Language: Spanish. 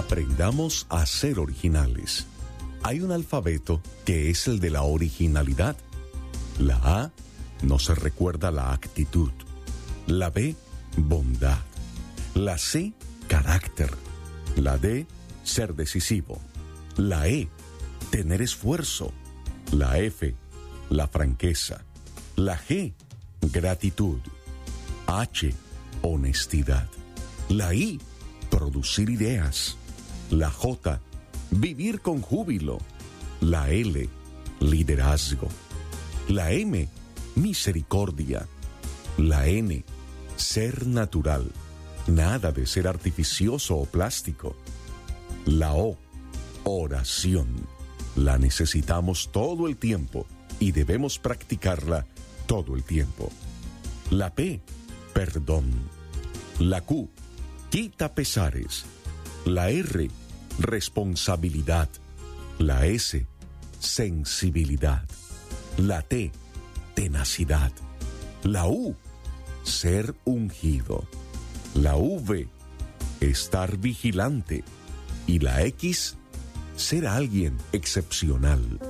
Aprendamos a ser originales. Hay un alfabeto que es el de la originalidad. La A nos recuerda la actitud. La B, bondad. La C, carácter. La D, ser decisivo. La E, tener esfuerzo. La F, la franqueza. La G, gratitud. H, honestidad. La I, producir ideas. La J, vivir con júbilo. La L, liderazgo. La M, misericordia. La N, ser natural. Nada de ser artificioso o plástico. La O, oración. La necesitamos todo el tiempo y debemos practicarla todo el tiempo. La P, perdón. La Q, quita pesares. La R, responsabilidad. La S, sensibilidad. La T, tenacidad. La U, ser ungido. La V, estar vigilante. Y la X, ser alguien excepcional.